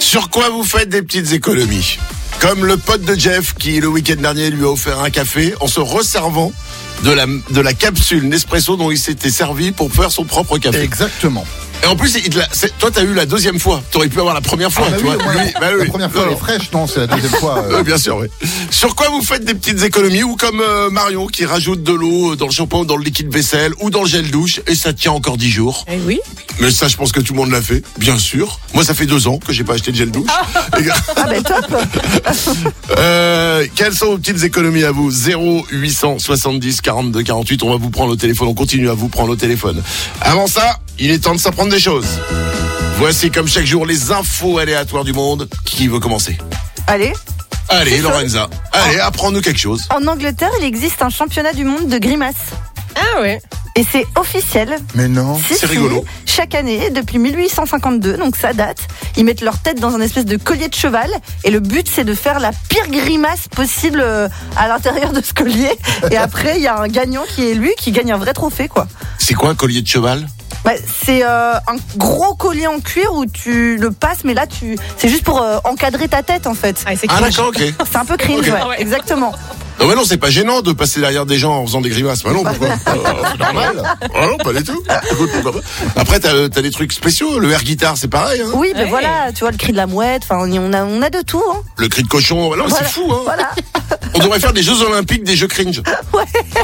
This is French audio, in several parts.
Sur quoi vous faites des petites économies ? Comme le pote de Jeff qui, le week-end dernier, lui a offert un café en se resservant de la capsule Nespresso dont il s'était servi pour faire son propre café. Exactement. Et en plus, toi, t'as eu la deuxième fois. T'aurais pu avoir la première fois, tu vois. La première fois, elle est fraîche, non, c'est la deuxième fois. Bien sûr, oui. Sur quoi vous faites des petites économies ou comme Marion qui rajoute de l'eau dans le shampoing, dans le liquide vaisselle ou dans le gel douche et ça tient encore 10 jours. Eh oui. Mais ça, je pense que tout le monde l'a fait, bien sûr. Moi, ça fait 2 ans que j'ai pas acheté de gel douche. Ah ben top. Quelles sont vos petites économies à vous ? 0800 70 42 48. On va vous prendre au téléphone. On continue à vous prendre au téléphone. Avant ça, il est temps de s'apprendre des choses. Voici comme chaque jour les infos aléatoires du monde. Qui veut commencer ? Allez. Allez, Lorenza. Allez, apprends-nous quelque chose. En Angleterre, il existe un championnat du monde de grimaces. Ah ouais. Et c'est officiel. Mais non. C'est rigolo. Chaque année, depuis 1852, donc ça date, ils mettent leur tête dans un espèce de collier de cheval. Et le but, c'est de faire la pire grimace possible à l'intérieur de ce collier. Et après, il y a un gagnant qui est élu, qui gagne un vrai trophée, quoi. C'est quoi un collier de cheval ? Bah, c'est un gros collier en cuir où tu le passes, mais là, c'est juste pour encadrer ta tête, en fait. Ah, c'est Ah cringe. d'accord, ok. C'est un peu cringe, Ok. ouais, exactement. Non mais non, c'est pas gênant de passer derrière des gens en faisant des grimaces. Bah non, pourquoi ? C'est normal. Ah non, pas du tout. Écoute, pourquoi pas. Après, t'as des trucs spéciaux. Le air guitare, c'est pareil. Hein. Oui, ben Ouais. voilà, tu vois, le cri de la mouette, enfin, on a de tout, hein. Le cri de cochon. Non, mais Voilà. c'est fou. Hein. Voilà. On devrait faire des Jeux Olympiques, des jeux cringe. Ouais.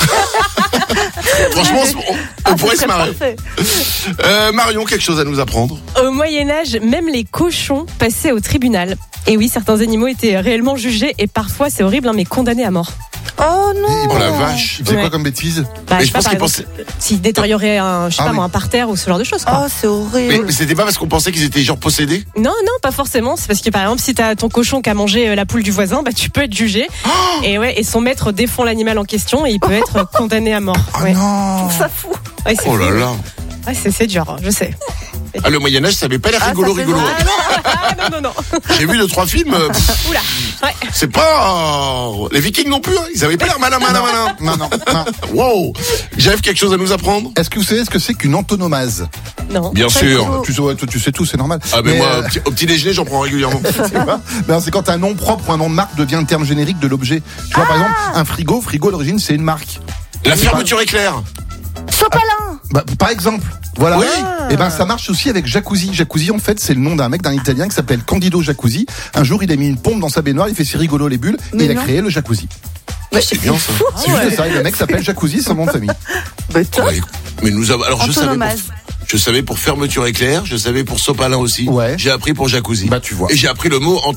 Franchement, on pourrait ce se serait marrer. parfait. Marion, quelque chose à nous apprendre ? Au Moyen-Âge, même les cochons passaient au tribunal. Et oui, certains animaux étaient réellement jugés et parfois, c'est horrible, hein, mais condamnés à mort. Oh non. Oh la vache. Il faisait quoi Ouais. comme bêtise ? Bah, Mais je je pense sais qu'ils pas, par exemple, s'ils détérioraient un, je sais Ah pas, oui. moi, un parterre ou ce genre de choses, quoi. Oh, c'est horrible. Mais c'était pas parce qu'on pensait qu'ils étaient genre possédés ? Non, pas forcément. C'est parce que par exemple, si t'as ton cochon qui a mangé la poule du voisin, bah tu peux être jugé. Et son maître défend l'animal en question et il peut être condamné à mort. Oh Ouais. non. Ça fout. Ouais, c'est Oh là fou. là. Ouais, c'est dur, hein, je sais. Ah, le Moyen-Âge, ça avait pas l'air rigolo, ça fait rigolo. mal. Ah non. J'ai vu 2-3 films. Oula. Ouais. C'est pas... les Vikings non plus, hein. Ils avaient pas l'air malin. Non. Wow. Jeff, quelque chose à nous apprendre ? Est-ce que vous savez ce que c'est qu'une antonomase ? Non. Bien Pas sûr. du tout. Tu sais, ouais, toi, tu sais tout, c'est normal. Ah mais moi, au petit déjeuner, j'en prends régulièrement. C'est quoi ? Ben, c'est quand un nom propre ou un nom de marque devient le terme générique de l'objet. Tu vois, par exemple, un frigo à l'origine, c'est une marque. La fermeture éclair. Sopalin. Bah, par exemple. Voilà. Oui. Et ben, ça marche aussi avec jacuzzi. Jacuzzi, en fait, c'est le nom d'un mec, d'un Italien qui s'appelle Candido Jacuzzi. Un jour, il a mis une pompe dans sa baignoire, il fait c'est rigolo les bulles, Mais et il a non. créé le jacuzzi. C'est bien ça. C'est juste ça. Et le mec s'appelle Jacuzzi, c'est son nom de famille. Bah, top. Ouais. Mais nous avons... Alors Antonomase. je savais pour fermeture éclir, je savais pour sopalin aussi. Ouais. J'ai appris pour jacuzzi. Bah, tu vois. Et j'ai appris le mot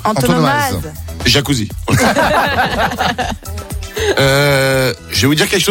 Antonomase. jacuzzi. Je vais vous dire quelque chose.